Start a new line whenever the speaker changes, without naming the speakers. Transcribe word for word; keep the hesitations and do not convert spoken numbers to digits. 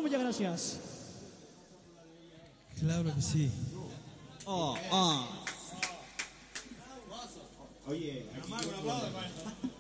muchas gracias.
Claro que sí.
Oh, oh. Oye, aquí